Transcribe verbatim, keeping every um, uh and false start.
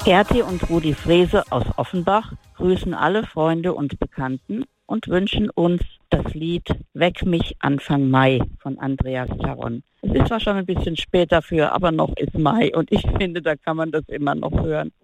Gerti und Rudi Frese aus Offenbach grüßen alle Freunde und Bekannten und wünschen uns das Lied Weck mich Anfang Mai von Andreas Caron. Es ist zwar schon ein bisschen spät dafür, aber noch ist Mai und ich finde, da kann man das immer noch hören.